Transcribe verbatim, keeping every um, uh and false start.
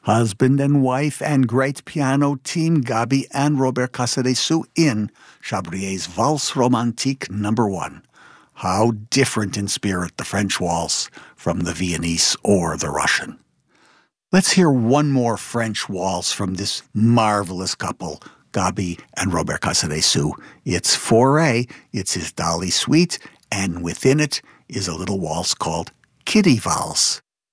Husband and wife and great piano team Gabi and Robert Casadesou in Chabrier's Valse Romantique number one. How different in spirit the French waltz from the Viennese or the Russian. Let's hear one more French waltz from this marvelous couple, Gabi and Robert Casadesou. It's four A, it's his Dali suite, and within it is a little waltz called Kitty Valse.